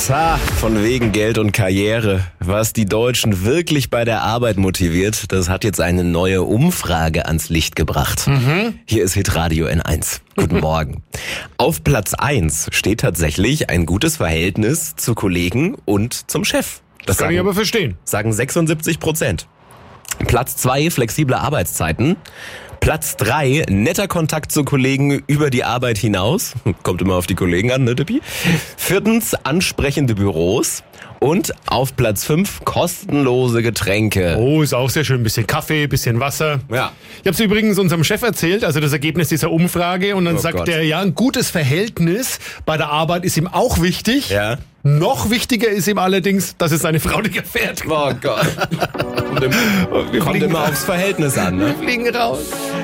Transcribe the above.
Von wegen Geld und Karriere. Was die Deutschen wirklich bei der Arbeit motiviert, das hat jetzt eine neue Umfrage ans Licht gebracht. Hier ist Hitradio N1. Guten Morgen. Auf Platz 1 steht tatsächlich ein gutes Verhältnis zu Kollegen und zum Chef. Das kann ich aber verstehen. Sagen 76%. Platz 2, flexible Arbeitszeiten. Platz 3, netter Kontakt zu Kollegen über die Arbeit hinaus. Kommt immer auf die Kollegen an, ne, Tippi? 4, ansprechende Büros. Und auf Platz 5, kostenlose Getränke. Oh, ist auch sehr schön. Ein bisschen Kaffee, bisschen Wasser. Ja. Ich habe es übrigens unserem Chef erzählt, also das Ergebnis dieser Umfrage. Und dann sagt er, ja, ein gutes Verhältnis bei der Arbeit ist ihm auch wichtig. Ja. Noch wichtiger ist ihm allerdings, dass es seine Frau nicht erfährt. Oh Gott. Kommt immer aufs Verhältnis an, ne? Wir fliegen raus.